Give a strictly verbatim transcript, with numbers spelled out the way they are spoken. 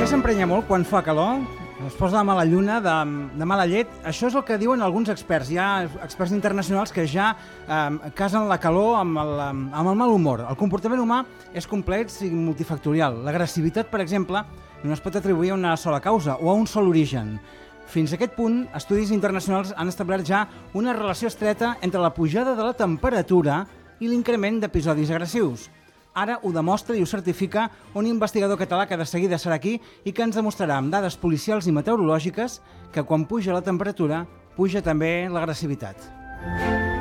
Què s'emprenya molt quan fa calor? Es posa de mala lluna, de, de mala llet. Això és el que diuen alguns experts. Hi ha experts internacionals que ja eh, casen la calor amb el, amb el mal humor. El comportament humà és complex i multifactorial. L'agressivitat, per exemple, no es pot atribuir a una sola causa o a un sol origen. Fins a aquest punt, estudis internacionals han establert ja una relació estreta entre la pujada de la temperatura i l'increment d'episodis agressius. Ara ho demostra i ho certifica un investigador català que de seguida serà aquí i que ens demostrarà amb dades policials i meteorològiques que quan puja la temperatura, puja també l'agressivitat.